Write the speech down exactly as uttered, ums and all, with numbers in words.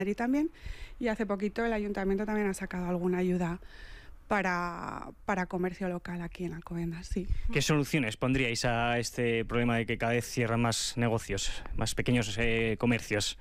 Y también, y hace poquito el ayuntamiento también ha sacado alguna ayuda para, para comercio local aquí en Alcobendas, sí. ¿Qué soluciones pondríais a este problema de que cada vez cierran más negocios, más pequeños eh, comercios?